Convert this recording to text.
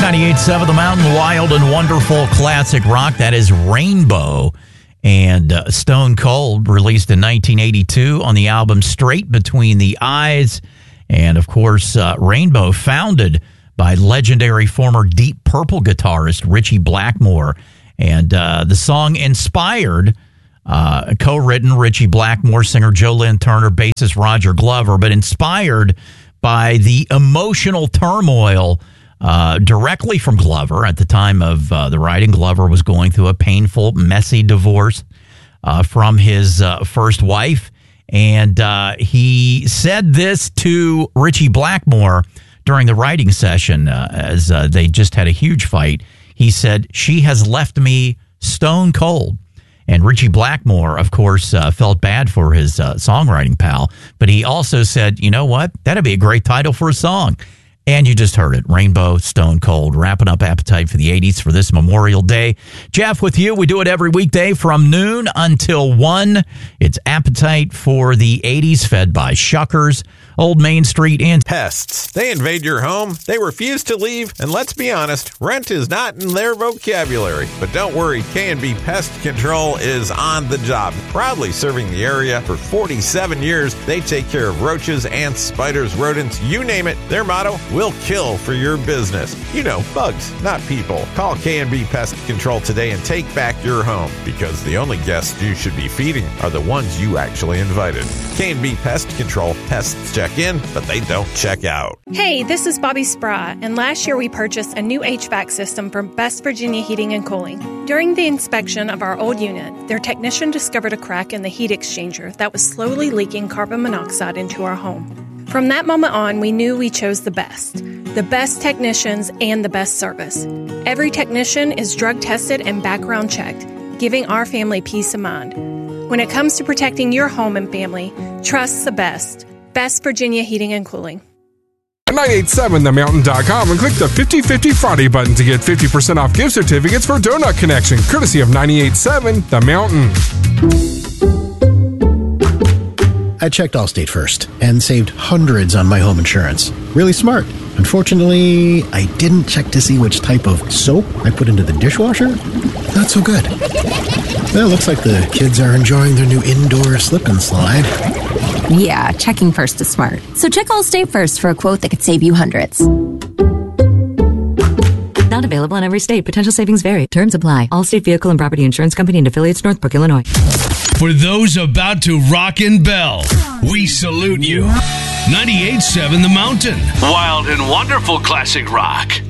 98.7 The Mountain, wild and wonderful classic rock. That is Rainbow. And Stone Cold, released in 1982 on the album Straight Between the Eyes. And, of course, Rainbow, founded by legendary former Deep Purple guitarist Ritchie Blackmore. And the song inspired, co-written, Ritchie Blackmore, singer Joe Lynn Turner, bassist Roger Glover, but inspired by the emotional turmoil directly from Glover. At the time of the writing, Glover was going through a painful, messy divorce from his first wife. And he said this to Ritchie Blackmore during the writing session as they just had a huge fight. He said, "She has left me stone cold." And Ritchie Blackmore, of course, felt bad for his songwriting pal. But he also said, you know what? That'd be a great title for a song. And you just heard it. Rainbow, Stone Cold, wrapping up Appetite for the 80s for this Memorial Day. Jeff, with you, we do it every weekday from noon until 1. It's Appetite for the 80s, fed by Shuckers, Old Main Street, and pests. They invade your home, they refuse to leave, and let's be honest, rent is not in their vocabulary. But don't worry, K&B Pest Control is on the job. Proudly serving the area for 47 years, they take care of roaches, ants, spiders, rodents, you name it. Their motto, we'll kill for your business. You know, bugs, not people. Call K&B Pest Control today and take back your home, because the only guests you should be feeding are the ones you actually invited. K&B Pest Control. Pests check in, but they don't check out. Hey, this is Bobby Sprat, and last year we purchased a new HVAC system from Best Virginia Heating and Cooling. During the inspection of our old unit, their technician discovered a crack in the heat exchanger that was slowly leaking carbon monoxide into our home. From that moment on, we knew we chose the best technicians and the best service. Every technician is drug tested and background checked, giving our family peace of mind. When it comes to protecting your home and family, trust the best. Best Virginia Heating and Cooling. 987themountain.com and click the 50/50 Friday button to get 50% off gift certificates for Donut Connection, courtesy of 98.7 The Mountain. I checked Allstate first and saved hundreds on my home insurance. Really smart. Unfortunately, I didn't check to see which type of soap I put into the dishwasher. Not so good. Well, looks like the kids are enjoying their new indoor slip and slide. Yeah, checking first is smart. So check Allstate first for a quote that could save you hundreds. Not available in every state. Potential savings vary. Terms apply. Allstate Vehicle and Property Insurance Company and affiliates, Northbrook, Illinois. For those about to rock and bell, we salute you. 98.7 The Mountain. Wild and wonderful classic rock.